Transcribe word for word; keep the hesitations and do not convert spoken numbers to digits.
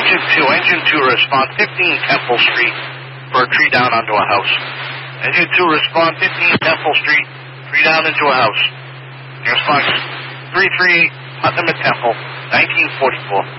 Engine two, Engine two, respond fifteen Temple Street for a tree down onto a house. Engine two, respond fifteen Temple Street, tree down into a house. Response three three eight Putnam at Temple, nineteen forty-four.